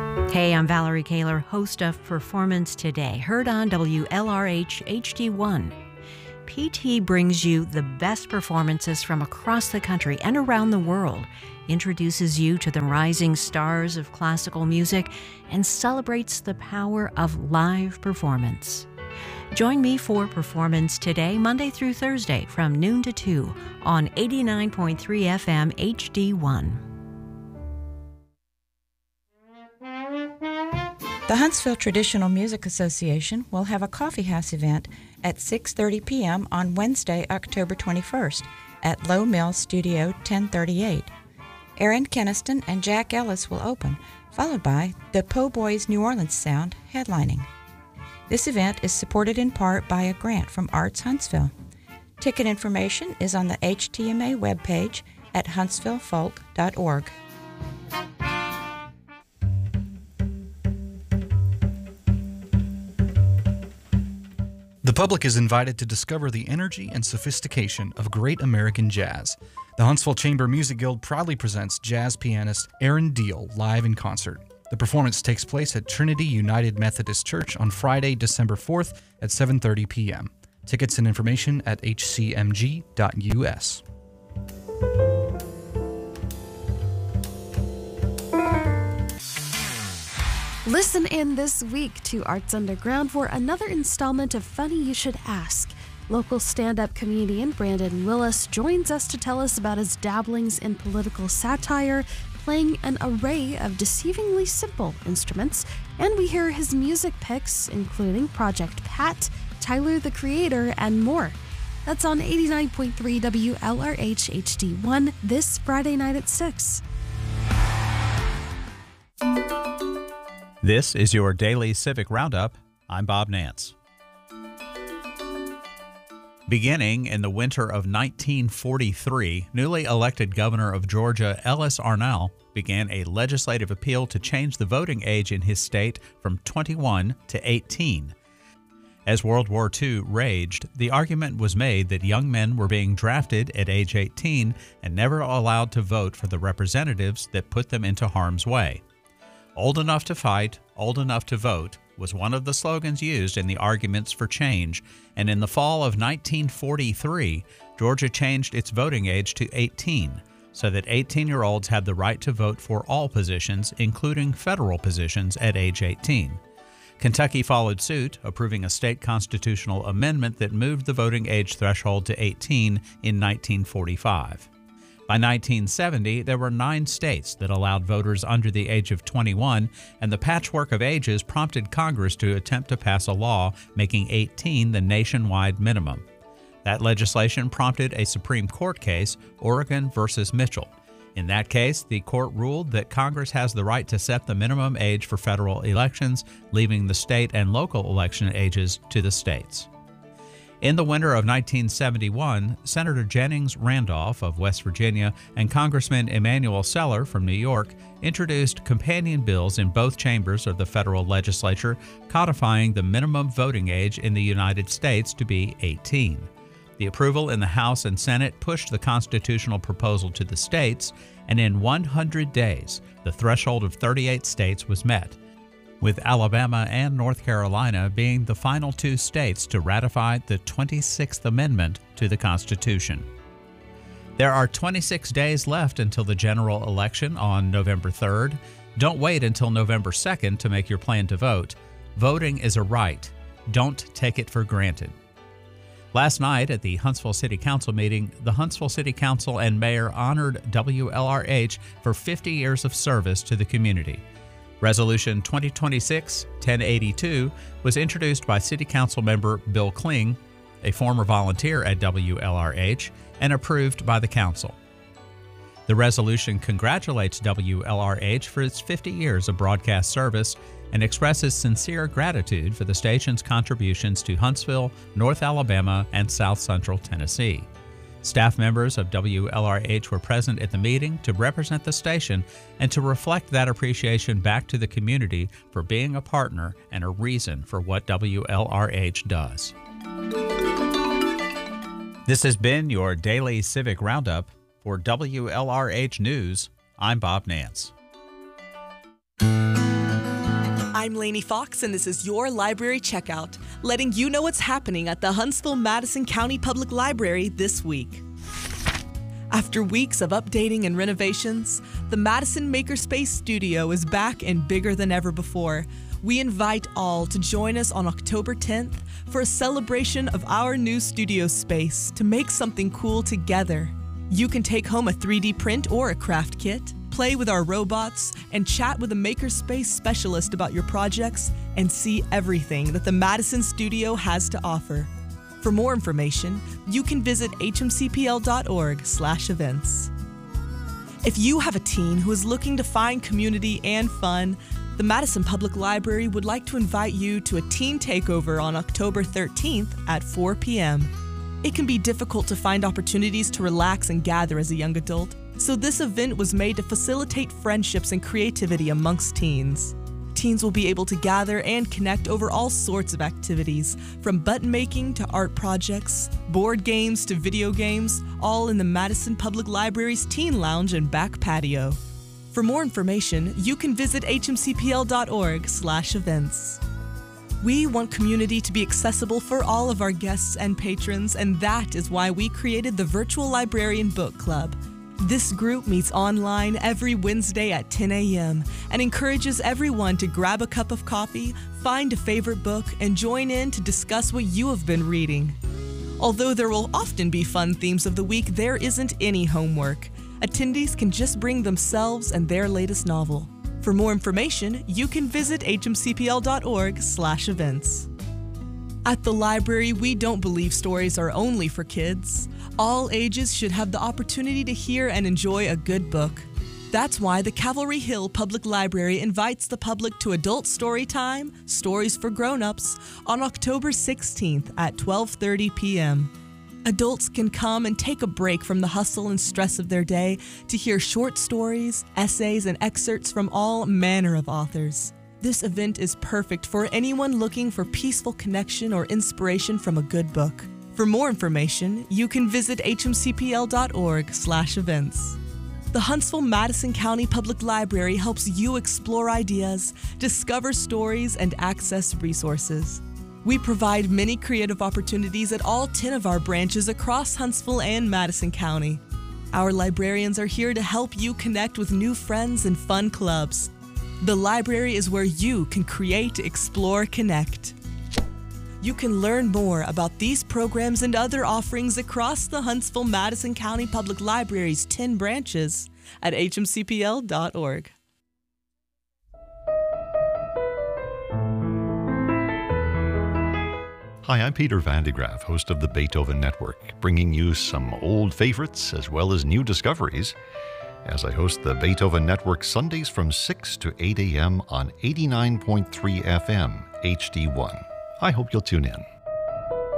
Hey, I'm Valerie Kaler, host of Performance Today, heard on WLRH HD1. PT brings you the best performances from across the country and around the world, introduces you to the rising stars of classical music, and celebrates the power of live performance. Join me for Performance Today, Monday through Thursday from noon to 2 on 89.3 FM HD1. The Huntsville Traditional Music Association will have a coffee house event at 6:30 p.m. on Wednesday, October 21st at Low Mill Studio 1038. Aaron Keniston and Jack Ellis will open, followed by the Po' Boys New Orleans Sound headlining. This event is supported in part by a grant from Arts Huntsville. Ticket information is on the HTMA webpage at huntsvillefolk.org. The public is invited to discover the energy and sophistication of great American jazz. The Huntsville Chamber Music Guild proudly presents jazz pianist Aaron Deal live in concert. The performance takes place at Trinity United Methodist Church on Friday, December 4th at 7:30 p.m. Tickets and information at hcmg.us. Listen in this week to Arts Underground for another installment of Funny You Should Ask. Local stand-up comedian Brandon Willis joins us to tell us about his dabblings in political satire, playing an array of deceivingly simple instruments, and we hear his music picks, including Project Pat, Tyler the Creator, and more. That's on 89.3 WLRH HD1 this Friday night at 6. This is your daily Civic Roundup. I'm Bob Nance. Beginning in the winter of 1943, newly elected governor of Georgia, Ellis Arnall, began a legislative appeal to change the voting age in his state from 21 to 18. As World War II raged, the argument was made that young men were being drafted at age 18 and never allowed to vote for the representatives that put them into harm's way. Old enough to fight, old enough to vote was one of the slogans used in the arguments for change, and in the fall of 1943, Georgia changed its voting age to 18, so that 18-year-olds had the right to vote for all positions, including federal positions, at age 18. Kentucky followed suit, approving a state constitutional amendment that moved the voting age threshold to 18 in 1945. By 1970, there were 9 states that allowed voters under the age of 21, and the patchwork of ages prompted Congress to attempt to pass a law making 18 the nationwide minimum. That legislation prompted a Supreme Court case, Oregon versus Mitchell. In that case, the court ruled that Congress has the right to set the minimum age for federal elections, leaving the state and local election ages to the states. In the winter of 1971, Senator Jennings Randolph of West Virginia and Congressman Emanuel Seller from New York introduced companion bills in both chambers of the federal legislature codifying the minimum voting age in the United States to be 18. The approval in the House and Senate pushed the constitutional proposal to the states, and in 100 days, the threshold of 38 states was met, with Alabama and North Carolina being the final 2 states to ratify the 26th Amendment to the Constitution. There are 26 days left until the general election on November 3rd. Don't wait until November 2nd to make your plan to vote. Voting is a right. Don't take it for granted. Last night at the Huntsville City Council meeting, the Huntsville City Council and Mayor honored WLRH for 50 years of service to the community. Resolution 2026-1082 was introduced by City Council member Bill Kling, a former volunteer at WLRH, and approved by the Council. The resolution congratulates WLRH for its 50 years of broadcast service and expresses sincere gratitude for the station's contributions to Huntsville, North Alabama, and South Central Tennessee. Staff members of WLRH were present at the meeting to represent the station and to reflect that appreciation back to the community for being a partner and a reason for what WLRH does. This has been your daily Civic Roundup. For WLRH News, I'm Bob Nance. I'm Lainey Fox, and this is your Library Checkout, letting you know what's happening at the Huntsville-Madison County Public Library this week. After weeks of updating and renovations, the Madison Makerspace Studio is back and bigger than ever before. We invite all to join us on October 10th for a celebration of our new studio space to make something cool together. You can take home a 3D print or a craft kit, play with our robots, and chat with a Makerspace specialist about your projects and see everything that the Madison Studio has to offer. For more information, you can visit hmcpl.org/events. If you have a teen who is looking to find community and fun, the Madison Public Library would like to invite you to a teen takeover on October 13th at 4 p.m. It can be difficult to find opportunities to relax and gather as a young adult, so this event was made to facilitate friendships and creativity amongst teens. Teens will be able to gather and connect over all sorts of activities, from button making to art projects, board games to video games, all in the Madison Public Library's Teen Lounge and back patio. For more information, you can visit hmcpl.org/events. We want community to be accessible for all of our guests and patrons, and that is why we created the Virtual Librarian Book Club. This group meets online every Wednesday at 10 a.m. and encourages everyone to grab a cup of coffee, find a favorite book, and join in to discuss what you have been reading. Although there will often be fun themes of the week, there isn't any homework. Attendees can just bring themselves and their latest novel. For more information, you can visit hmcpl.org/events. At the library, we don't believe stories are only for kids. All ages should have the opportunity to hear and enjoy a good book. That's why the Cavalry Hill Public Library invites the public to Adult Story Time, Stories for Grown-Ups, on October 16th at 12:30 p.m. Adults can come and take a break from the hustle and stress of their day to hear short stories, essays, and excerpts from all manner of authors. This event is perfect for anyone looking for peaceful connection or inspiration from a good book. For more information, you can visit hmcpl.org/events. The Huntsville-Madison County Public Library helps you explore ideas, discover stories, and access resources. We provide many creative opportunities at all 10 of our branches across Huntsville and Madison County. Our librarians are here to help you connect with new friends and fun clubs. The library is where you can create, explore, connect. You can learn more about these programs and other offerings across the Huntsville-Madison County Public Library's 10 branches at hmcpl.org. Hi, I'm Peter Van de Graaf, host of the Beethoven Network, bringing you some old favorites as well as new discoveries as I host the Beethoven Network Sundays from 6 to 8 a.m. on 89.3 FM HD1. I hope you'll tune in.